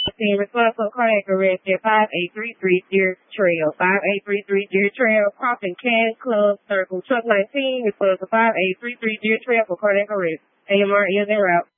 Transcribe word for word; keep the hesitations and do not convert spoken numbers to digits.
Team responsible cardiac arrest at five eight three three Deer Trail. five eight three three Deer Trail, crossing Can Club Circle. Truck nineteen responsible five eight three three Deer Trail for cardiac arrest. A M R is en route.